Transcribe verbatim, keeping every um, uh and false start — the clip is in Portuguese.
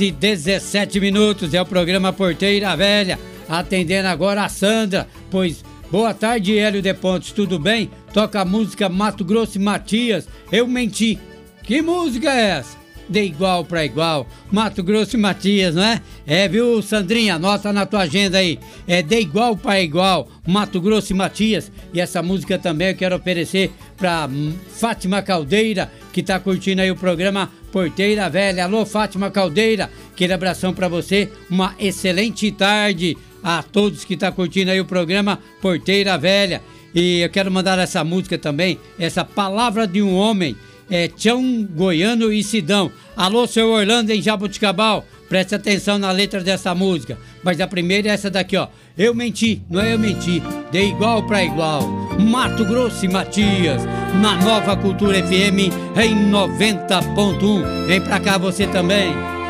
E dezessete minutos é o programa Porteira Velha, atendendo agora a Sandra, pois boa tarde, Hélio de Pontes, tudo bem? Toca a música Mato Grosso e Matias, Eu Menti. Que música é essa? De igual pra igual, Mato Grosso e Matias, não é? É, viu, Sandrinha? Anota na tua agenda aí. É De Igual pra Igual, Mato Grosso e Matias. E essa música também eu quero oferecer pra Fátima Caldeira, que tá curtindo aí o programa Porteira Velha. Alô, Fátima Caldeira, aquele abração pra você. Uma excelente tarde a todos que tá curtindo aí o programa Porteira Velha. E eu quero mandar essa música também, essa Palavra de um Homem, é Tião Goiano e Sidão. Alô, seu Orlando em Jaboticabal, preste atenção na letra dessa música. Mas a primeira é essa daqui, ó. Eu menti, não é eu menti, de igual pra igual, Mato Grosso e Matias, na Nova Cultura F M em noventa ponto um. Vem pra cá você também.